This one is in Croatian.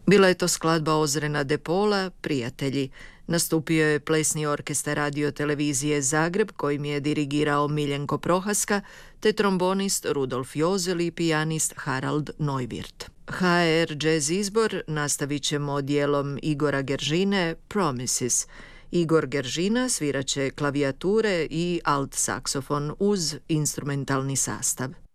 Bila je to skladba Ozrena De Paula, Prijatelji. Nastupio je plesni orkestar radio televizije Zagreb, kojim je dirigirao Miljenko Prohaska, te trombonist Rudolf Jozel i pijanist Harald Neuwirth. HR Jazz izbor nastavit ćemo dijelom Igora Geržine Promises. Igor Geržina sviraće klavijature i alt saksofon uz instrumentalni sastav.